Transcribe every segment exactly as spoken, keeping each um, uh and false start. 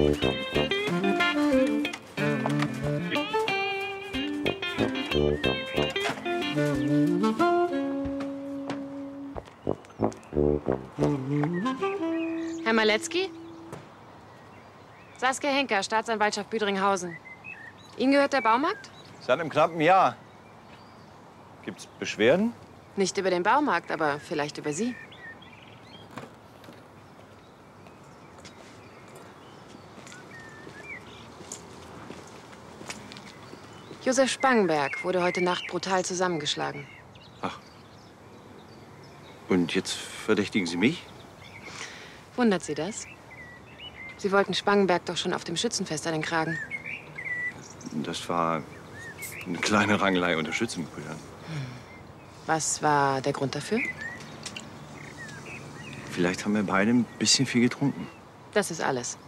Herr Maletzki? Saskia Henker, Staatsanwaltschaft Büdringhausen. Ihnen gehört der Baumarkt? Seit einem knappen Jahr. Gibt's Beschwerden? Nicht über den Baumarkt, aber vielleicht über Sie. Josef Spangenberg wurde heute Nacht brutal zusammengeschlagen. Ach. Und jetzt verdächtigen Sie mich? Wundert Sie das? Sie wollten Spangenberg doch schon auf dem Schützenfest an den Kragen. Das war eine kleine Rangelei unter Schützenbrüdern. Was war der Grund dafür? Vielleicht haben wir beide ein bisschen viel getrunken. Das ist alles.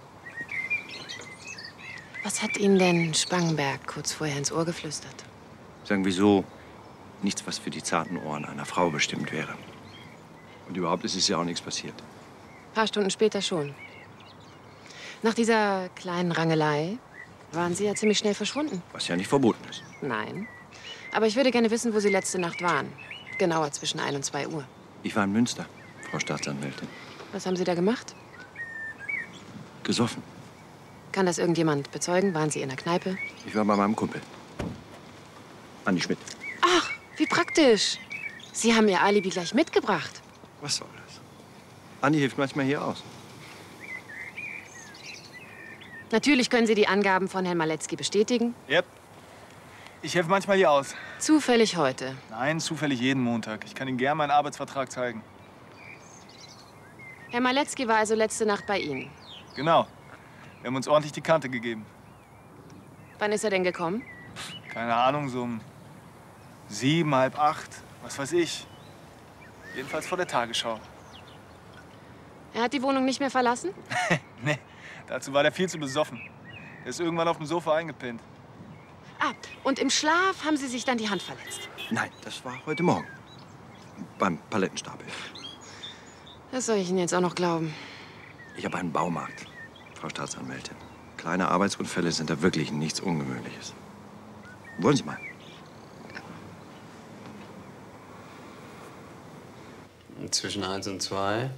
Was hat Ihnen denn Spangenberg kurz vorher ins Ohr geflüstert? Sagen wir so, nichts, was für die zarten Ohren einer Frau bestimmt wäre. Und überhaupt ist es ja auch nichts passiert. Ein paar Stunden später schon. Nach dieser kleinen Rangelei waren Sie ja ziemlich schnell verschwunden. Was ja nicht verboten ist. Nein. Aber ich würde gerne wissen, wo Sie letzte Nacht waren. Genauer zwischen ein und zwei Uhr. Ich war in Münster, Frau Staatsanwältin. Was haben Sie da gemacht? Gesoffen. Kann das irgendjemand bezeugen? Waren Sie in der Kneipe? Ich war bei meinem Kumpel. Andi Schmidt. Ach, wie praktisch. Sie haben Ihr Alibi gleich mitgebracht. Was soll das? Andi hilft manchmal hier aus. Natürlich können Sie die Angaben von Herrn Maletzki bestätigen. Yep. Ich helfe manchmal hier aus. Zufällig heute. Nein, zufällig jeden Montag. Ich kann Ihnen gern meinen Arbeitsvertrag zeigen. Herr Maletzki war also letzte Nacht bei Ihnen. Genau. Wir haben uns ordentlich die Kante gegeben. Wann ist er denn gekommen? Keine Ahnung, so um sieben, halb acht, was weiß ich. Jedenfalls vor der Tagesschau. Er hat die Wohnung nicht mehr verlassen? Nee, dazu war der viel zu besoffen. Der ist irgendwann auf dem Sofa eingepennt. Ah, und im Schlaf haben Sie sich dann die Hand verletzt? Nein, das war heute Morgen. Beim Palettenstapel. Das soll ich Ihnen jetzt auch noch glauben. Ich habe einen Baumarkt, Frau Staatsanwältin. Kleine Arbeitsunfälle sind da wirklich nichts Ungewöhnliches. Wollen Sie mal? Zwischen eins und zwei.